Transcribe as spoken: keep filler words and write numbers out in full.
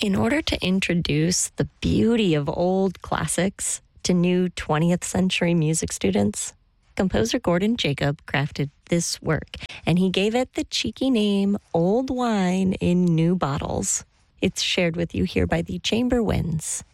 In order to introduce the beauty of old classics to new twentieth century music students, composer Gordon Jacob crafted this work, and he gave it the cheeky name Old Wine in New Bottles. It's shared with you here by the Chamber Winds.